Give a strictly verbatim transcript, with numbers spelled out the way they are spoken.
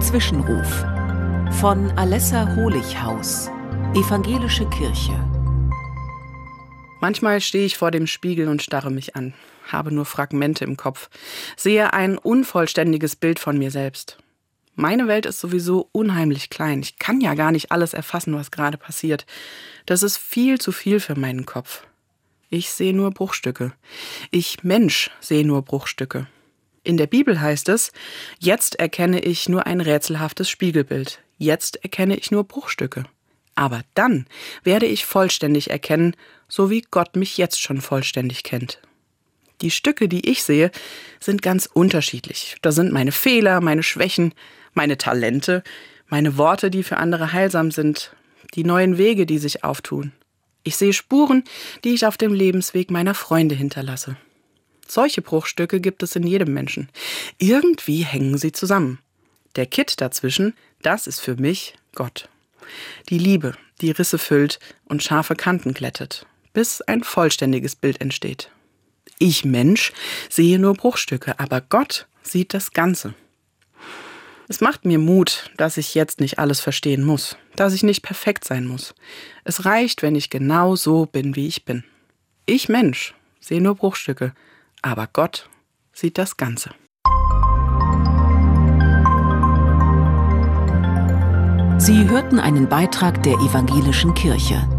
Zwischenruf von Alessa Holichhaus, Evangelische Kirche. Manchmal stehe ich vor dem Spiegel und starre mich an, habe nur Fragmente im Kopf, sehe ein unvollständiges Bild von mir selbst. Meine Welt ist sowieso unheimlich klein. Ich kann ja gar nicht alles erfassen, was gerade passiert. Das ist viel zu viel für meinen Kopf. Ich sehe nur Bruchstücke. Ich, Mensch, sehe nur Bruchstücke. In der Bibel heißt es, jetzt erkenne ich nur ein rätselhaftes Spiegelbild. Jetzt erkenne ich nur Bruchstücke. Aber dann werde ich vollständig erkennen, so wie Gott mich jetzt schon vollständig kennt. Die Stücke, die ich sehe, sind ganz unterschiedlich. Da sind meine Fehler, meine Schwächen, meine Talente, meine Worte, die für andere heilsam sind, die neuen Wege, die sich auftun. Ich sehe Spuren, die ich auf dem Lebensweg meiner Freunde hinterlasse. Solche Bruchstücke gibt es in jedem Menschen. Irgendwie hängen sie zusammen. Der Kitt dazwischen, das ist für mich Gott. Die Liebe, die Risse füllt und scharfe Kanten glättet, bis ein vollständiges Bild entsteht. Ich, Mensch, sehe nur Bruchstücke, aber Gott sieht das Ganze. Es macht mir Mut, dass ich jetzt nicht alles verstehen muss, dass ich nicht perfekt sein muss. Es reicht, wenn ich genau so bin, wie ich bin. Ich, Mensch, sehe nur Bruchstücke, aber Gott sieht das Ganze. Sie hörten einen Beitrag der Evangelischen Kirche.